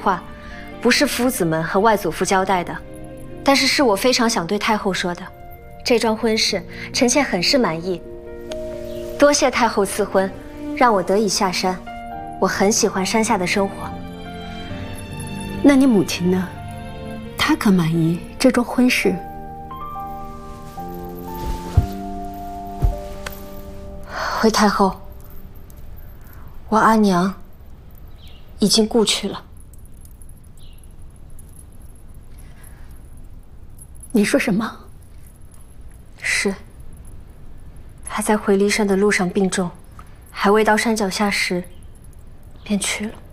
话，不是夫子们和外祖父交代的，但是我非常想对太后说的。这桩婚事，臣妾很是满意。多谢太后赐婚，让我得以下山。我很喜欢山下的生活。 那你母亲呢？她可满意这桩婚事？ 回太后，我阿娘已经故去了。 你说什么？ 是。她在回骊山的路上病重，还未到山脚下时，便去了。